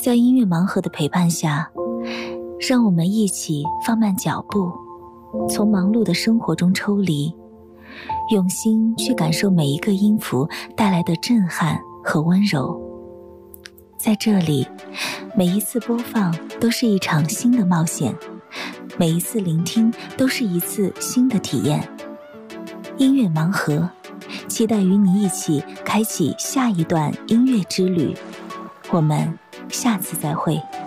在音乐盲盒的陪伴下，让我们一起放慢脚步，从忙碌的生活中抽离，用心去感受每一个音符带来的震撼和温柔。在这里，每一次播放都是一场新的冒险，每一次聆听都是一次新的体验。音乐盲盒，期待与你一起开启下一段音乐之旅。我们下次再会。